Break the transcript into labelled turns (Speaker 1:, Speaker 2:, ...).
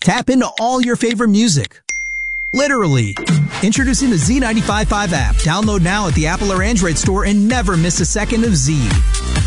Speaker 1: Tap into all your favorite music. Literally. Introducing the Z95.5 app. Download now at the Apple or Android store and never miss a second of Z.